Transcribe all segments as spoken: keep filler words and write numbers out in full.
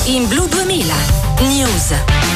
in Blu duemila News.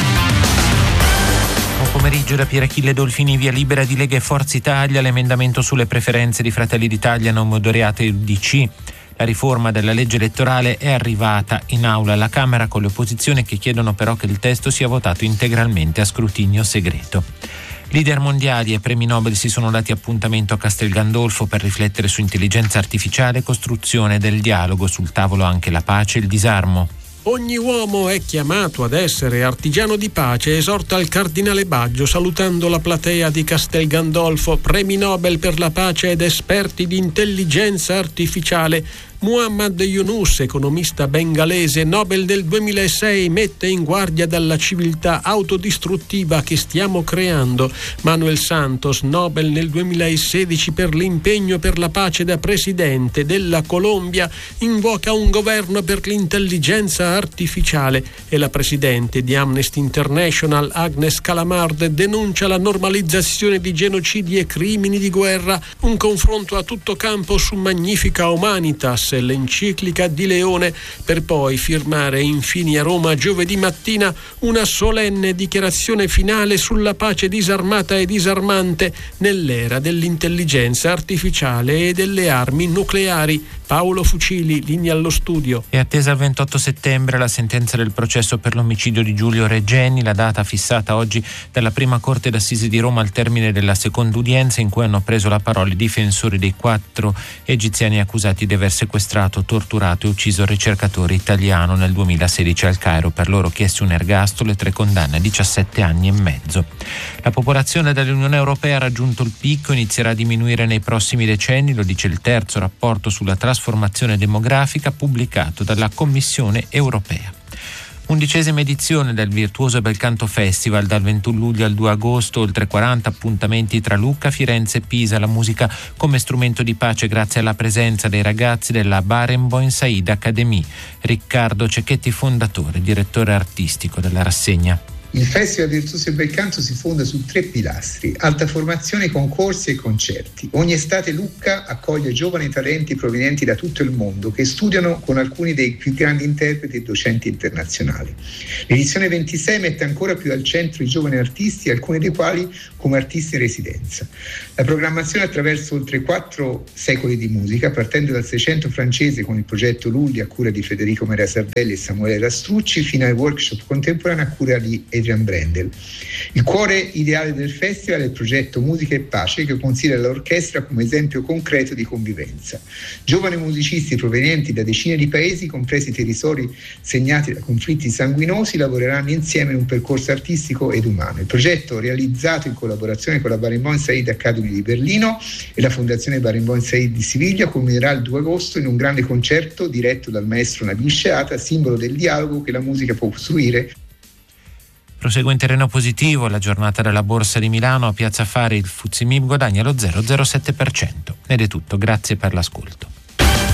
Buon pomeriggio da Pier Achille Dolfini, via libera di Lega e Forza Italia. L'emendamento sulle preferenze di Fratelli d'Italia non moderato e U D C. La riforma della legge elettorale è arrivata in aula alla Camera con le opposizioni che chiedono però che il testo sia votato integralmente a scrutinio segreto. Leader mondiali e premi Nobel si sono dati appuntamento a Castel Gandolfo per riflettere su intelligenza artificiale e costruzione del dialogo, sul tavolo anche la pace e il disarmo. Ogni uomo è chiamato ad essere artigiano di pace, esorta il cardinale Baggio salutando la platea di Castel Gandolfo. Premi Nobel per la pace ed esperti di intelligenza artificiale. Muhammad Yunus, economista bengalese, Nobel del duemilasei, mette in guardia dalla civiltà autodistruttiva che stiamo creando. Manuel Santos, Nobel nel duemilasedici per l'impegno per la pace da presidente della Colombia, invoca un governo per l'intelligenza artificiale e la presidente di Amnesty International, Agnes Callamard, denuncia la normalizzazione di genocidi e crimini di guerra, un confronto a tutto campo su Magnifica Humanitas, l'enciclica di Leone, per poi firmare infine a Roma giovedì mattina una solenne dichiarazione finale sulla pace disarmata e disarmante nell'era dell'intelligenza artificiale e delle armi nucleari. Paolo Fucili, linea allo studio. È attesa il ventotto settembre la sentenza del processo per l'omicidio di Giulio Regeni, la data fissata oggi dalla prima corte d'assise di Roma al termine della seconda udienza, in cui hanno preso la parola i difensori dei quattro egiziani accusati di aver sequestrato, torturato e ucciso il ricercatore italiano nel duemilasedici al Cairo. Per loro chiesto un ergastolo e tre condanne a diciassette anni e mezzo. La popolazione dell'Unione Europea ha raggiunto il picco, inizierà a diminuire nei prossimi decenni, lo dice il terzo rapporto sulla trasformazione demografica pubblicato dalla Commissione Europea. Undicesima edizione del Virtuoso Belcanto Festival, dal ventuno luglio al due agosto, oltre quaranta appuntamenti tra Lucca, Firenze e Pisa, la musica come strumento di pace grazie alla presenza dei ragazzi della Barenboim Said Academy. Riccardo Cecchetti, fondatore, direttore artistico della rassegna. Il Festival Virtuoso Belcanto si fonda su tre pilastri: alta formazione, concorsi e concerti. Ogni estate Lucca accoglie giovani talenti provenienti da tutto il mondo che studiano con alcuni dei più grandi interpreti e docenti internazionali. L'edizione ventisei mette ancora più al centro i giovani artisti, alcuni dei quali come artisti in residenza. La programmazione attraverso oltre quattro secoli di musica, partendo dal Seicento francese con il progetto Lulli a cura di Federico Maria Sardelli e Samuele Rastrucci, fino ai workshop contemporanei a cura di Adrian Brendel. Il cuore ideale del festival è il progetto Musica e Pace, che considera l'orchestra come esempio concreto di convivenza. Giovani musicisti provenienti da decine di paesi, compresi territori segnati da conflitti sanguinosi, lavoreranno insieme in un percorso artistico ed umano. Il progetto, realizzato in collaborazione con la Barenboim Said Academy di Berlino e la Fondazione Barenboim Said di Siviglia, culminerà il due agosto in un grande concerto diretto dal maestro Nabil Sheata, simbolo del dialogo che la musica può costruire. Prosegue in terreno positivo la giornata della Borsa di Milano. A Piazza Affari il F T S E M I B guadagna lo zero virgola zero sette per cento. Ed è tutto, grazie per l'ascolto.